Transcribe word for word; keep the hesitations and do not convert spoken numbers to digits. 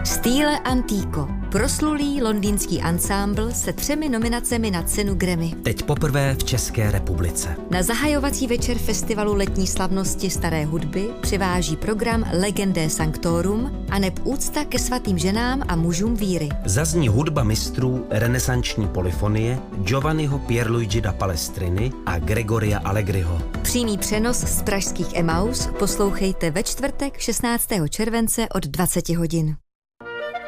Stile Antico, proslulý londýnský ansámbl se třemi nominacemi na cenu Grammy. Teď poprvé v České republice. Na zahajovací večer festivalu letní slavnosti staré hudby přiváží program Legendae Sanctorum a neb úcta ke svatým ženám a mužům víry. Zazní hudba mistrů renesanční polyfonie Giovanniho Pierluigi da Palestriny a Gregoria Allegriho. Přímý přenos z pražských Emaus poslouchejte ve čtvrtek šestnáctého července od dvaceti hodin.